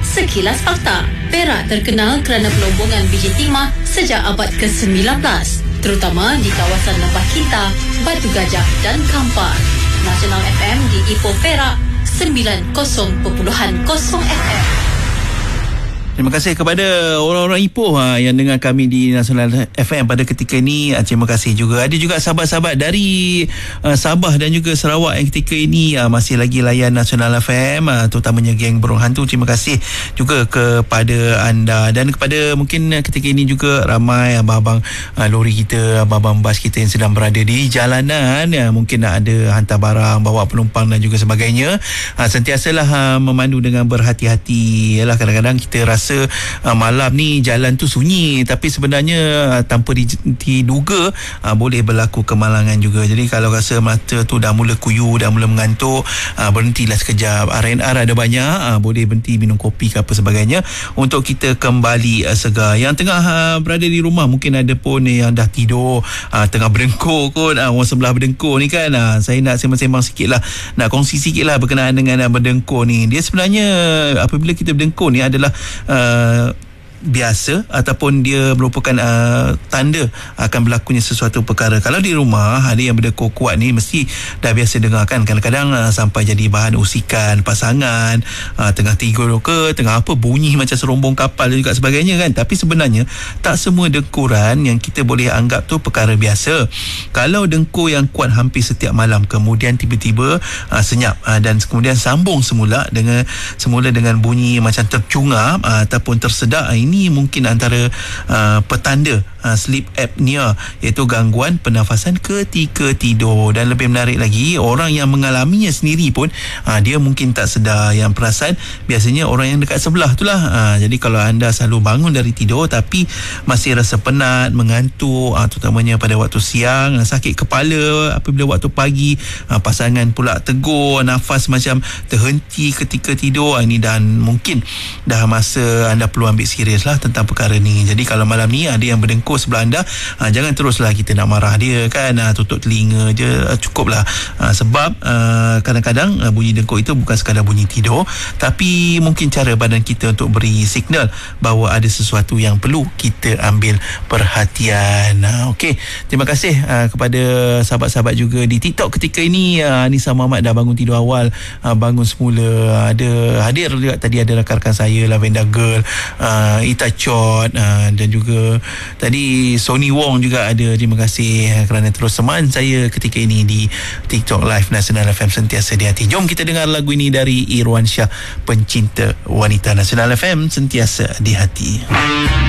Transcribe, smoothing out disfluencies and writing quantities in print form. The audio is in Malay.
Sekilas Fakta. Perak terkenal kerana pelombongan biji timah sejak abad ke-19, terutama di kawasan Lembah Kinta, Batu Gajah dan Kampar. Nasional FM di Ipoh Perak 90.0 FM. Terima kasih kepada orang-orang Ipoh yang dengar kami di Nasional FM pada ketika ini. Terima kasih juga. Ada juga sahabat-sahabat dari Sabah dan juga Sarawak yang ketika ini masih lagi layan Nasional FM, terutamanya geng Burung Hantu. Terima kasih juga kepada anda dan kepada mungkin ketika ini juga ramai abang-abang lori kita, abang-abang bas kita yang sedang berada di jalanan, mungkin nak ada hantar barang, bawa penumpang dan juga sebagainya. Sentiasalah memandu dengan berhati-hati. Yalah, kadang-kadang kita rasa malam ni jalan tu sunyi, tapi sebenarnya tanpa diduga boleh berlaku kemalangan juga. Jadi kalau rasa mata tu dah mula kuyu, dah mula mengantuk, berhentilah sekejap. R&R ada banyak, boleh berhenti minum kopi ke apa sebagainya untuk kita kembali segar. Yang tengah berada di rumah, mungkin ada pun yang dah tidur tengah berdengkur kot, orang sebelah berdengkur ni kan. Saya nak sembang-sembang sikit lah, nak kongsi sikit lah berkenaan dengan berdengkur ni. Dia sebenarnya apabila kita berdengkur ni adalah biasa ataupun dia merupakan tanda akan berlakunya sesuatu perkara. Kalau di rumah ada yang berdengkur kuat ni, mesti dah biasa dengar kan. Kadang-kadang sampai jadi bahan usikan pasangan, tengah tidur ke tengah apa bunyi macam serombong kapal dan juga sebagainya kan. Tapi sebenarnya tak semua dengkuran yang kita boleh anggap tu perkara biasa. Kalau dengkur yang kuat hampir setiap malam, kemudian tiba-tiba senyap dan kemudian sambung semula dengan bunyi macam tercungap ataupun tersedak, ini mungkin antara petanda sleep apnea, iaitu gangguan pernafasan ketika tidur. Dan lebih menarik lagi, orang yang mengalaminya sendiri pun dia mungkin tak sedar. Yang perasan biasanya orang yang dekat sebelah itulah. Jadi kalau anda selalu bangun dari tidur tapi masih rasa penat, mengantuk, terutamanya pada waktu siang, sakit kepala apabila waktu pagi, pasangan pula tegur, nafas macam terhenti ketika tidur, ini dan mungkin dah masa anda perlu ambil serius lah tentang perkara ni. Jadi kalau malam ni ada yang berdengkur sebelah anda, jangan teruslah kita nak marah dia kan, tutup telinga je cukuplah. Sebab kadang-kadang bunyi dengkur itu bukan sekadar bunyi tidur, tapi mungkin cara badan kita untuk beri signal bahawa ada sesuatu yang perlu kita ambil perhatian. Okey, terima kasih kepada sahabat-sahabat juga di TikTok ketika ini. Nisa Muhammad dah bangun tidur awal, bangun semula. Ada hadir juga tadi, ada rakan-rakan saya Lavender Girl, Ita Chot, dan juga tadi Sony Wong juga ada. Terima kasih kerana terus teman saya ketika ini di TikTok Live Nasional FM, sentiasa di hati. Jom kita dengar lagu ini dari Irwan Shah, pencinta wanita. Nasional FM, sentiasa di hati.